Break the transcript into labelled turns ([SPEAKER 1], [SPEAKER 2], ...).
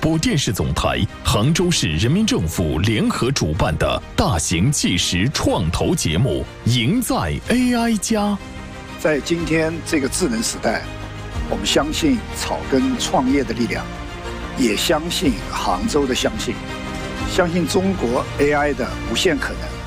[SPEAKER 1] 播电视总台、杭州市人民政府联合主办的大型纪实创投节目《赢在 AI 家》。
[SPEAKER 2] 在今天这个智能时代，我们相信草根创业的力量，也相信杭州的相信中国 AI 的无限可能。